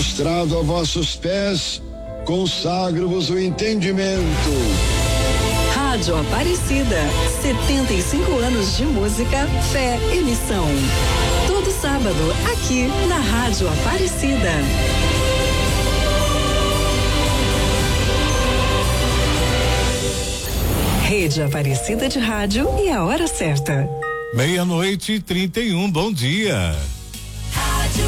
prostrado a vossos pés, consagro-vos o entendimento. Rádio Aparecida, 75 anos de música, fé e missão. Todo sábado, aqui na Rádio Aparecida. Rede Aparecida de Rádio e a hora certa. 00:31, bom dia. Rádio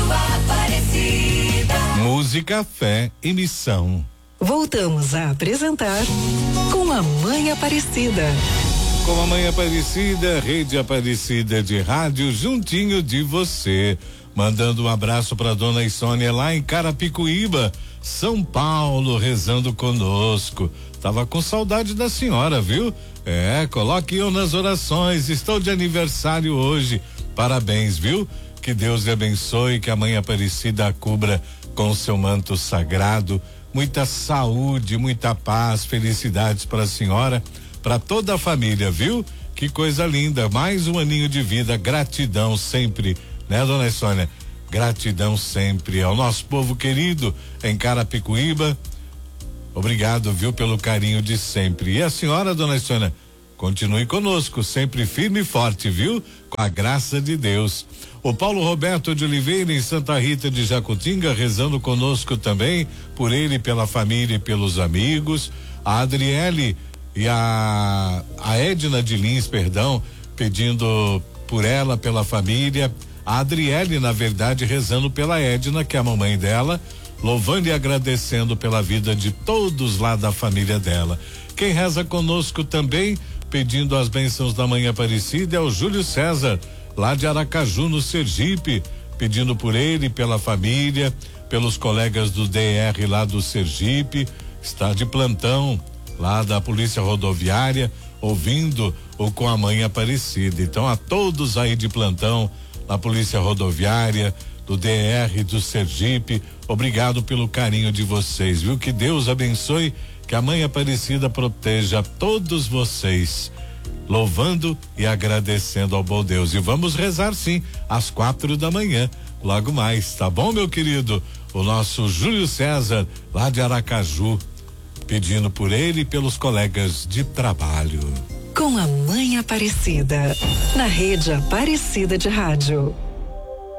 Aparecida. Música, fé e missão. Voltamos a apresentar Com a Mãe Aparecida. Com a Mãe Aparecida, Rede Aparecida de Rádio, juntinho de você. Mandando um abraço para dona Isônia lá em Carapicuíba, São Paulo, rezando conosco. Tava com saudade da senhora, viu? Coloque eu nas orações. Estou de aniversário hoje. Parabéns, viu? Que Deus lhe abençoe, que a Mãe Aparecida a cubra com seu manto sagrado. Muita saúde, muita paz, felicidades para a senhora, para toda a família, viu? Que coisa linda, mais um aninho de vida, gratidão sempre, né, dona Sônia? Gratidão sempre ao nosso povo querido em Carapicuíba. Obrigado, viu, pelo carinho de sempre. E a senhora, dona Sônia, continue conosco, sempre firme e forte, viu? Com a graça de Deus. O Paulo Roberto de Oliveira em Santa Rita de Jacutinga rezando conosco também, por ele, pela família e pelos amigos. A Adriele e a Edna de Lins, perdão, pedindo por ela, pela família. A Adriele, na verdade, rezando pela Edna, que é a mamãe dela, louvando e agradecendo pela vida de todos lá da família dela. Quem reza conosco também, pedindo as bênçãos da Mãe Aparecida, é o Júlio César, lá de Aracaju, no Sergipe, pedindo por ele, pela família, pelos colegas do DR lá do Sergipe, está de plantão lá da Polícia Rodoviária, ouvindo o Com a Mãe Aparecida. Então, a todos aí de plantão, na Polícia Rodoviária, do DR, do Sergipe, obrigado pelo carinho de vocês, viu? Que Deus abençoe, que a Mãe Aparecida proteja todos vocês, louvando e agradecendo ao bom Deus. E vamos rezar sim, às 4h, logo mais, tá bom, meu querido? O nosso Júlio César, lá de Aracaju, pedindo por ele e pelos colegas de trabalho. Com a Mãe Aparecida, na Rede Aparecida de Rádio.